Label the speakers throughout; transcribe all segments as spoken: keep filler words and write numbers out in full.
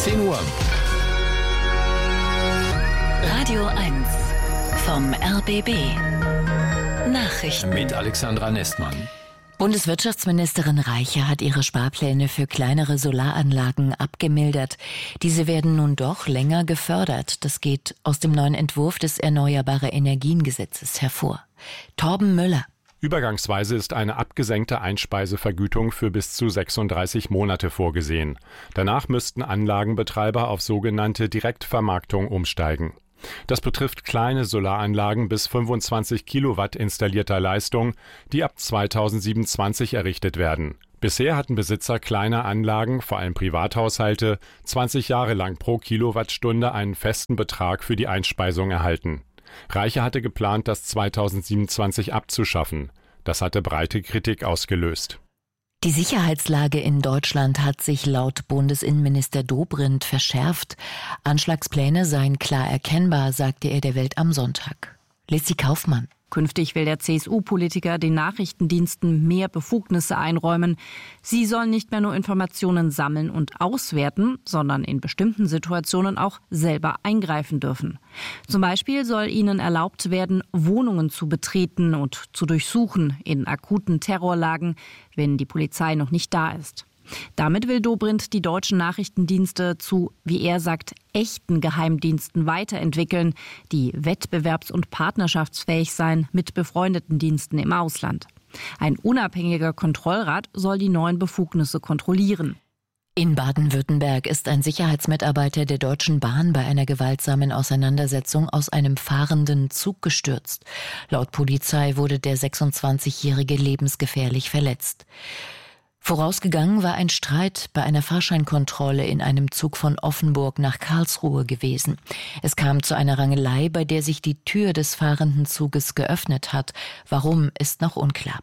Speaker 1: zehn Uhr.
Speaker 2: Radio eins vom R B B. Nachrichten
Speaker 1: Mit Alexandra Nestmann.
Speaker 3: Bundeswirtschaftsministerin Reiche hat ihre Sparpläne für kleinere Solaranlagen abgemildert. Diese werden nun doch länger gefördert. Das geht aus dem neuen Entwurf des Erneuerbare-Energien-Gesetzes hervor. Torben Müller.
Speaker 4: Übergangsweise ist eine abgesenkte Einspeisevergütung für bis zu sechsunddreißig Monate vorgesehen. Danach müssten Anlagenbetreiber auf sogenannte Direktvermarktung umsteigen. Das betrifft kleine Solaranlagen bis fünfundzwanzig Kilowatt installierter Leistung, die ab zweitausendsiebenundzwanzig errichtet werden. Bisher hatten Besitzer kleiner Anlagen, vor allem Privathaushalte, zwanzig Jahre lang pro Kilowattstunde einen festen Betrag für die Einspeisung erhalten. Reiche hatte geplant, das zweitausendsiebenundzwanzig abzuschaffen. Das hatte breite Kritik ausgelöst.
Speaker 3: Die Sicherheitslage in Deutschland hat sich laut Bundesinnenminister Dobrindt verschärft. Anschlagspläne seien klar erkennbar, sagte er der Welt am Sonntag. Lissy Kaufmann.
Speaker 5: Künftig will der C S U-Politiker den Nachrichtendiensten mehr Befugnisse einräumen. Sie sollen nicht mehr nur Informationen sammeln und auswerten, sondern in bestimmten Situationen auch selber eingreifen dürfen. Zum Beispiel soll ihnen erlaubt werden, Wohnungen zu betreten und zu durchsuchen in akuten Terrorlagen, wenn die Polizei noch nicht da ist. Damit will Dobrindt die deutschen Nachrichtendienste zu, wie er sagt, echten Geheimdiensten weiterentwickeln, die wettbewerbs- und partnerschaftsfähig seien mit befreundeten Diensten im Ausland. Ein unabhängiger Kontrollrat soll die neuen Befugnisse kontrollieren.
Speaker 3: In Baden-Württemberg ist ein Sicherheitsmitarbeiter der Deutschen Bahn bei einer gewaltsamen Auseinandersetzung aus einem fahrenden Zug gestürzt. Laut Polizei wurde der sechsundzwanzigjährige lebensgefährlich verletzt. Vorausgegangen war ein Streit bei einer Fahrscheinkontrolle in einem Zug von Offenburg nach Karlsruhe gewesen. Es kam zu einer Rangelei, bei der sich die Tür des fahrenden Zuges geöffnet hat. Warum, ist noch unklar.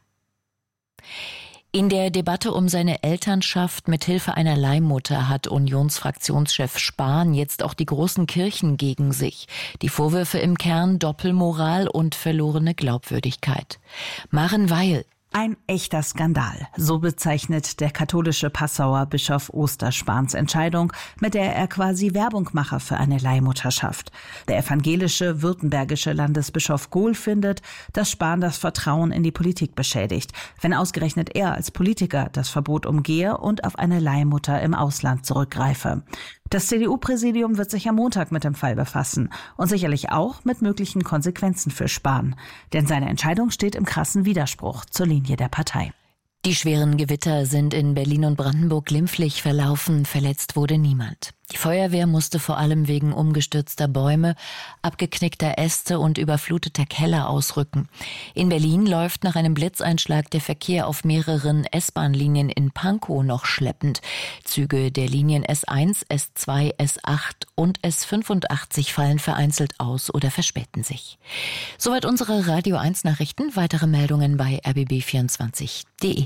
Speaker 3: In der Debatte um seine Elternschaft mit Hilfe einer Leihmutter hat Unionsfraktionschef Spahn jetzt auch die großen Kirchen gegen sich. Die Vorwürfe im Kern Doppelmoral und verlorene Glaubwürdigkeit. Maren Weil.
Speaker 6: Ein echter Skandal. So bezeichnet der katholische Passauer Bischof Oster Spahns Entscheidung, mit der er quasi Werbung mache für eine Leihmutterschaft. Der evangelische württembergische Landesbischof Gohl findet, dass Spahn das Vertrauen in die Politik beschädigt, wenn ausgerechnet er als Politiker das Verbot umgehe und auf eine Leihmutter im Ausland zurückgreife. Das C D U-Präsidium wird sich am Montag mit dem Fall befassen und sicherlich auch mit möglichen Konsequenzen für Spahn. Denn seine Entscheidung steht im krassen Widerspruch zur Linie der Partei.
Speaker 3: Die schweren Gewitter sind in Berlin und Brandenburg glimpflich verlaufen. Verletzt wurde niemand. Die Feuerwehr musste vor allem wegen umgestürzter Bäume, abgeknickter Äste und überfluteter Keller ausrücken. In Berlin läuft nach einem Blitzeinschlag der Verkehr auf mehreren S-Bahn-Linien in Pankow noch schleppend. Züge der Linien S eins, S zwei, S acht und S fünfundachtzig fallen vereinzelt aus oder verspäten sich. Soweit unsere Radio eins Nachrichten. Weitere Meldungen bei r b b vierundzwanzig punkt d e.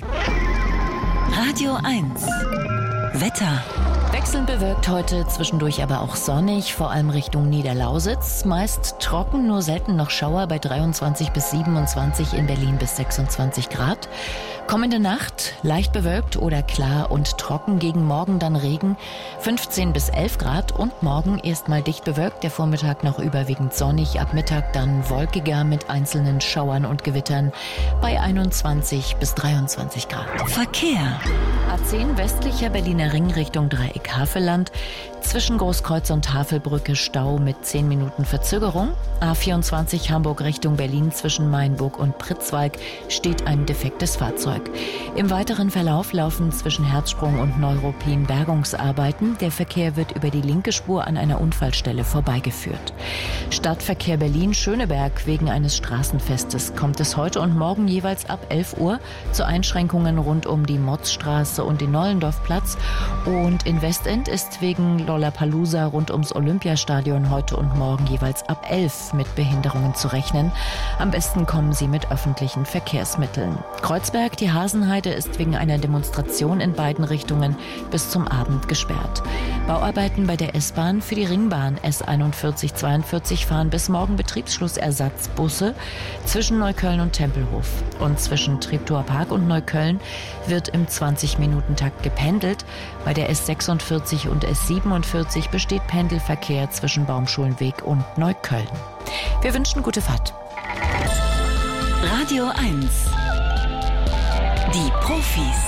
Speaker 2: Radio eins Wetter.
Speaker 3: Wechselnd bewölkt heute, zwischendurch aber auch sonnig, vor allem Richtung Niederlausitz. Meist trocken, nur selten noch Schauer bei dreiundzwanzig bis siebenundzwanzig, in Berlin bis sechsundzwanzig Grad. Kommende Nacht leicht bewölkt oder klar und trocken, gegen Morgen dann Regen, fünfzehn bis elf Grad und morgen erstmal dicht bewölkt, der Vormittag noch überwiegend sonnig, ab Mittag dann wolkiger mit einzelnen Schauern und Gewittern bei einundzwanzig bis dreiundzwanzig Grad.
Speaker 2: Verkehr.
Speaker 3: A zehn westlicher Berliner Ring Richtung Dreieck Havelland. Zwischen Großkreuz und Havelbrücke Stau mit zehn Minuten Verzögerung. A vierundzwanzig Hamburg Richtung Berlin zwischen Mainburg und Pritzwalk steht ein defektes Fahrzeug. Im weiteren Verlauf laufen zwischen Herzsprung und Neuruppin Bergungsarbeiten. Der Verkehr wird über die linke Spur an einer Unfallstelle vorbeigeführt. Stadtverkehr Berlin-Schöneberg. Wegen eines Straßenfestes kommt es heute und morgen jeweils ab elf Uhr zu Einschränkungen rund um die Motzstraße und den Nollendorfplatz. Und in Westend ist wegen Lollapalooza rund ums Olympiastadion heute und morgen jeweils ab elf mit Behinderungen zu rechnen. Am besten kommen Sie mit öffentlichen Verkehrsmitteln. Kreuzberg, die Hasenheide, ist wegen einer Demonstration in beiden Richtungen bis zum Abend gesperrt. Bauarbeiten bei der S-Bahn für die Ringbahn S einundvierzig zweiundvierzig fahren bis morgen Betriebsschlussersatzbusse zwischen Neukölln und Tempelhof. Und zwischen Treptower Park und Neukölln wird im zwanzig Minuten Takt gependelt. Bei der S sechsundvierzig und S siebenundvierzig vierundvierzig besteht Pendelverkehr zwischen Baumschulenweg und Neukölln. Wir wünschen gute Fahrt.
Speaker 2: Radio eins. Die Profis.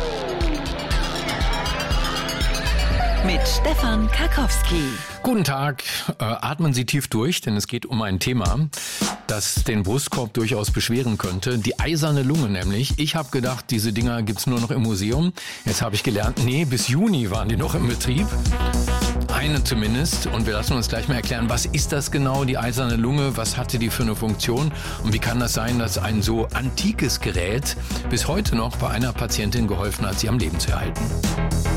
Speaker 2: Mit Stefan Karkowski.
Speaker 1: Guten Tag. Äh, atmen Sie tief durch, denn es geht um ein Thema, das den Brustkorb durchaus beschweren könnte. Die eiserne Lunge nämlich. Ich habe gedacht, diese Dinger gibt's nur noch im Museum. Jetzt habe ich gelernt, nee, bis Juni waren die noch im Betrieb. Eine zumindest. Und wir lassen uns gleich mal erklären, was ist das genau, die eiserne Lunge? Was hatte die für eine Funktion? Und wie kann das sein, dass ein so antikes Gerät bis heute noch bei einer Patientin geholfen hat, sie am Leben zu erhalten?